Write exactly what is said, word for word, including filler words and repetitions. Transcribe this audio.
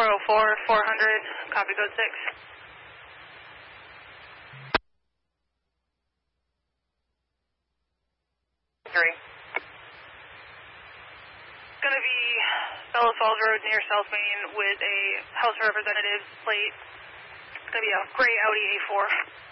four oh four, four hundred, copy code six. Three. It's going to be Bellows Falls Road near South Main with a House of Representatives plate. It's going to be a gray Audi A four.